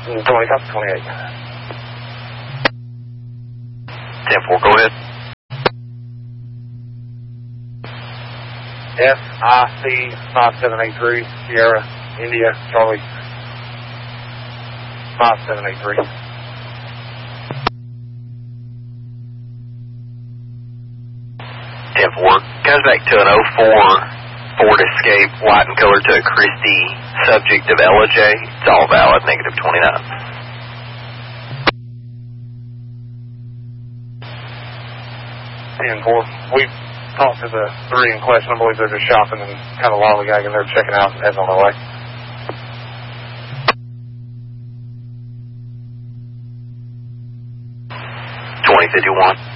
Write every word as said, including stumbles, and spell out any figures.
twenty, copy twenty-eight. ten four, go ahead. S I C five seven eight three, Sierra, India, Charlie. five seven eight three. ten four, comes back to an oh four Ford Escape, white in color to a Christie, subject of L J. It's all valid, negative twenty-nine. ten four, we talked to the three in question. I believe they're just shopping and kind of lollygagging. They're checking out and heading on their way. twenty fifty-one.